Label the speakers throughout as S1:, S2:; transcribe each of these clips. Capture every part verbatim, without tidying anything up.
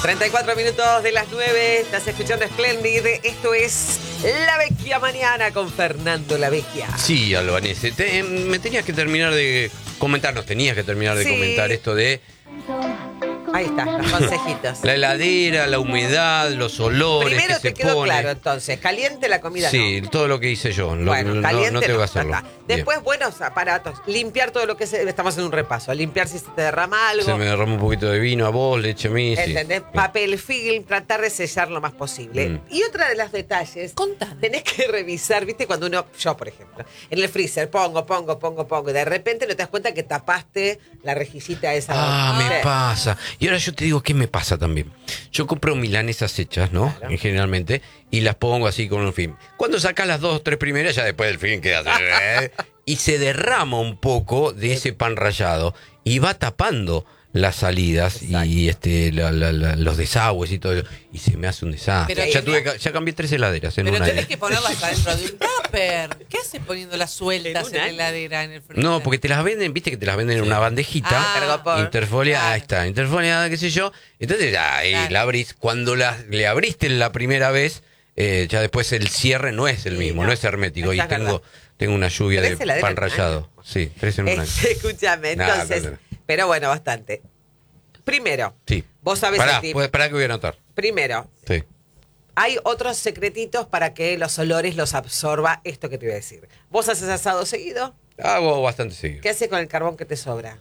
S1: treinta y cuatro minutos de las nueve, estás escuchando Splendid. Esto es La Vecchia Mañana con Fernando La Vecchia.
S2: Sí, Albanese, te, me tenías que terminar de comentar, nos tenías que terminar de
S1: Sí.
S2: comentar esto de
S1: Ahí está, los consejitos.
S2: la heladera, la humedad, los olores
S1: Primero
S2: que
S1: te
S2: se
S1: quedó
S2: pone.
S1: claro, entonces, caliente la comida
S2: Sí,
S1: no.
S2: todo lo que hice yo. Lo-
S1: Bueno,
S2: no,
S1: caliente
S2: no tengo
S1: no,
S2: que hacerlo.
S1: ya está.
S2: Bien.
S1: Después, buenos aparatos. Limpiar todo lo que se... Estamos en un repaso. Limpiar si se te derrama algo.
S2: Se me derramó un poquito de vino a vos, leche a mí. Sí.
S1: ¿Entendés?
S2: Bien.
S1: Papel film, tratar de sellar lo más posible.
S2: Mm.
S1: Y otra de los detalles,
S3: Contame.
S1: tenés que revisar, ¿viste? Cuando uno, yo por ejemplo, en el freezer pongo, pongo, pongo, pongo, y de repente no te das cuenta que tapaste la rejillita esa.
S2: Ah, me
S1: ¿viste?
S2: pasa. Y ahora yo te digo qué me pasa también. Yo compro milanesas hechas, ¿no?
S1: Claro.
S2: Generalmente, y las pongo así con un film. Cuando sacas las dos o tres primeras, ya después del film quedas. ¿eh? Y se derrama un poco de ese pan rallado y va tapando las salidas
S1: Exacto.
S2: y este la- la- la- los desagües y todo. Y se me hace un desastre.
S3: Pero
S2: ya,
S3: tenés-
S2: tuve, que- ya cambié tres heladeras en
S3: Pero
S2: un año.
S3: tenés que ponerlas adentro de un tupper. ¿Qué haces poniendo las sueltas
S1: En
S3: en,
S1: un
S3: la
S1: año.
S3: heladera, en el freezer?
S2: No, porque te las venden, viste que te las venden en una bandejita.
S3: Ah,
S1: Cargopor.
S2: Interfoliada,
S3: claro.
S2: ahí está, interfoliada, qué sé yo. Entonces ya ahí
S3: Claro.
S2: la abrís. Cuando la, le abriste la primera vez, eh, ya después el cierre no es el
S1: Sí,
S2: mismo,
S1: no.
S2: no, es hermético.
S1: Esa
S2: Y
S1: es
S2: tengo,
S1: verdad.
S2: tengo una lluvia
S1: Tres
S2: de
S1: heladeras
S2: pan
S1: en un
S2: rallado.
S1: año.
S2: Sí, tres en un año.
S1: Este, escúchame,
S2: Nah,
S1: entonces,
S2: no, no.
S1: pero bueno, bastante. Primero,
S2: Sí.
S1: vos sabés
S2: Pará,
S1: el tip.
S2: pues, pará que voy a anotar.
S1: Primero,
S2: Sí.
S1: hay otros secretitos para que los olores los absorba esto que te voy a decir. ¿Vos haces asado seguido?
S2: Hago bastante seguido.
S1: ¿Qué haces con el carbón que te sobra?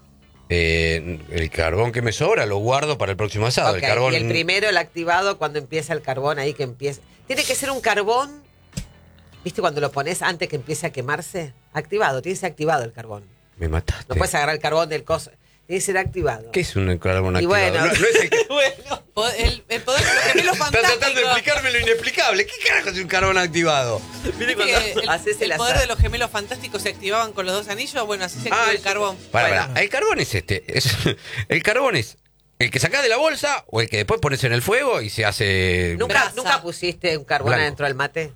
S2: Eh, el carbón que me sobra lo guardo para el próximo asado.
S1: Ok,
S2: El carbón.
S1: y el primero, el activado, cuando empieza el carbón ahí que empieza. Tiene que ser un carbón, ¿viste cuando lo pones antes que empiece a quemarse? Activado, tiene que ser activado el carbón.
S2: Me mataste.
S1: No puedes agarrar el carbón del coso. Tiene que ser activado.
S2: ¿Qué es un carbón
S1: Y
S2: activado?
S1: bueno,
S2: no, no es el que...
S1: bueno.
S3: Po- El, el poder de los gemelos
S2: Estás tratando de
S3: fantásticos.
S2: explicarme lo inexplicable. ¿Qué carajo es un carbón activado?
S1: ¿Viste
S3: ¿Viste
S1: cuando
S3: que el,
S1: haces el
S3: el poder
S1: asado?
S3: de los gemelos fantásticos se activaban con los dos anillos? Bueno, así se activa
S1: Ah,
S3: el
S1: eso-
S3: carbón.
S2: Para,
S1: Bueno.
S2: para. El carbón es este. Es, el carbón es el que sacás de la bolsa o el que después pones en el fuego y se hace.
S1: ¿Nunca,
S3: Brasa.
S1: ¿Nunca pusiste un carbón
S2: Blanco.
S1: adentro del mate?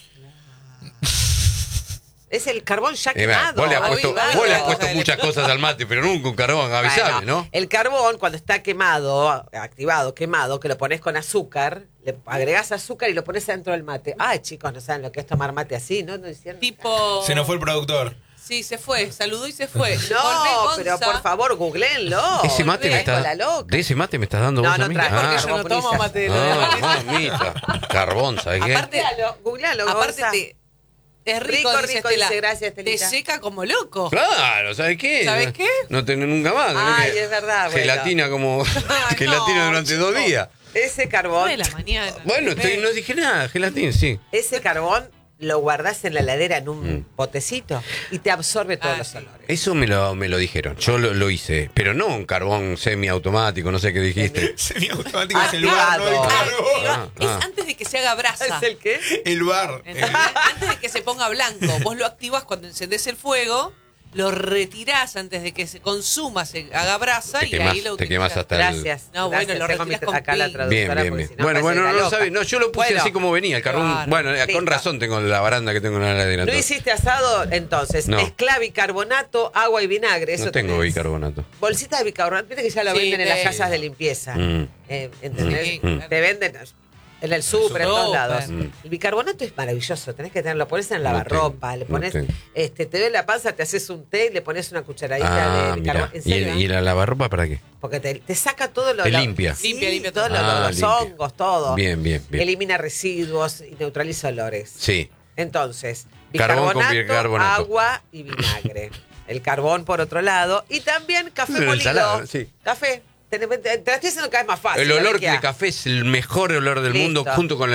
S1: Es el carbón ya
S2: Eh, mira,
S1: quemado.
S2: vos le has puesto,
S1: avivado.
S2: vos le has puesto
S3: Bueno.
S2: muchas cosas al mate, pero nunca un carbón, avisame,
S1: Bueno,
S2: ¿no?
S1: El carbón, cuando está quemado, activado, quemado, que lo pones con azúcar, le agregás azúcar y lo pones adentro del mate. Ay, chicos, no saben lo que es tomar mate así, ¿no? No hicieron.
S3: Tipo.
S4: Se nos fue el productor.
S3: Sí, se fue. Saludó y se fue.
S1: No,
S3: Volvé,
S1: pero
S3: Gonza.
S1: por favor, googleenlo.
S2: Ese mate me
S1: Dejo
S2: está.
S1: la loca.
S2: ¿De ese mate me estás dando
S1: No,
S2: vos
S1: no
S2: a mí?
S1: traje,
S3: Porque
S2: Ah,
S3: yo no
S1: Carbón
S3: tomo
S1: Brisa.
S3: mate de lo de
S2: ah,
S3: Vanessa.
S2: mamita. Carbón, ¿sabes qué?
S3: Aparte,
S1: Googlealo, googlealo,
S3: aparte
S1: Gonza.
S3: te, es rico,
S1: Rico,
S3: dice
S1: rico,
S3: Estela.
S1: dice, gracias,
S3: Te
S1: Estelita.
S3: seca como loco.
S2: Claro, ¿sabes qué?
S3: ¿Sabes
S2: No-
S3: qué?
S2: No tener nunca más. tenés
S1: Ay,
S2: que-
S1: es verdad, bueno.
S2: Gelatina como.
S3: Ay,
S2: gelatina
S3: no,
S2: durante
S3: chico.
S2: dos días.
S1: Ese carbón,
S3: nueve de la mañana.
S2: Bueno, estoy, no dije nada, gelatina, sí.
S1: ese carbón lo guardás en la heladera en un
S2: Mm.
S1: potecito y te absorbe todos
S3: Ah,
S1: los
S3: sí.
S1: olores.
S2: Eso me lo, me lo dijeron, yo lo, lo hice, pero no un carbón semiautomático, no sé qué dijiste.
S4: Semiautomático es el bar, no el
S1: Activado.
S4: carbón.
S2: Ah,
S3: Es
S2: ah.
S3: antes de que se haga brasa.
S1: ¿Es el qué?
S4: El bar.
S3: ¿Entendés? Antes de que se ponga blanco. Vos lo activás cuando encendés el fuego, lo retirás antes de que se consuma, se haga brasa
S2: Te
S3: y
S2: quemás,
S3: ahí lo
S2: te
S3: utilizás.
S2: quemás hasta
S1: Gracias.
S3: No,
S1: gracias.
S3: bueno, lo
S1: Tengo mi-
S3: retirás con
S1: acá la
S3: pin.
S1: traductora.
S2: Bien, bien,
S1: porque
S2: bien.
S1: si no
S2: Bueno,
S1: parece
S2: bueno,
S1: la
S2: no lo
S1: loca.
S2: sabía. No, yo lo puse
S1: Bueno,
S2: así como venía, el carbón.
S3: Claro.
S2: Bueno, eh,
S1: Listo.
S2: con razón tengo la baranda que tengo en la heladera.
S1: ¿No
S2: todo.
S1: hiciste asado entonces?
S2: No.
S1: Esclavicarbonato, agua y vinagre. Eso
S2: No tengo
S1: tenés.
S2: bicarbonato.
S1: Bolsitas de bicarbonato. Viste que ya lo
S3: Sí,
S1: venden en las
S3: de-
S1: casas de limpieza.
S2: Mm.
S1: Eh, ¿Entendés?
S3: Mm.
S1: Te venden en el súper, en todos
S3: súper.
S1: lados.
S2: Mm.
S1: El bicarbonato es maravilloso. Tenés que tenerlo. Lo pones en el
S2: No
S1: lavarropa.
S2: tengo,
S1: le
S2: no
S1: pones,
S2: tengo.
S1: este, te duele la panza, te haces un té y le pones una cucharadita
S2: Ah,
S1: de
S2: mira.
S1: bicarbonato. ¿En
S2: ¿Y,
S1: serio?
S2: el- y la lavarropa para qué?
S1: Porque te, te saca todo lo
S2: Te
S1: lo-
S2: limpia.
S1: Sí,
S3: Limpia, limpia
S1: todos
S3: todo.
S1: los,
S2: Ah,
S1: los
S2: limpia.
S1: hongos, todo.
S2: Bien, bien, bien.
S1: Elimina residuos y neutraliza olores.
S2: Sí.
S1: Entonces,
S2: Carbón con
S1: bicarbonato,
S2: bicarbonato.
S1: agua y vinagre. El carbón por otro lado. Y también café
S2: La
S1: molido.
S2: ensalada, sí.
S1: Café. Te, te, te la estoy haciendo cada vez más fácil.
S2: El olor
S1: Vecchia.
S2: de café es el mejor olor del
S1: Listo.
S2: mundo junto con